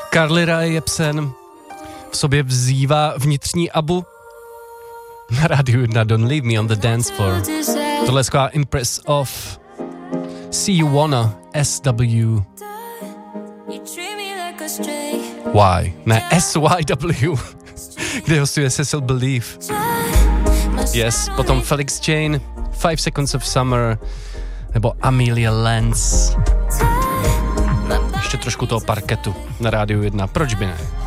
Carly Rae Jepsen v sobě vzývá vnitřní Abu. Na rádiu 1 Don't Leave Me on the Dance Floor. Tohle je taková Impress of See You Wanna SW Y. Ne, SYW. Kde hostuje Cecil Believe. Yes, potom Felix Jane, 5 Seconds of Summer, nebo Amelia Lenz. Ještě trošku toho parketu na rádiu 1, proč by ne?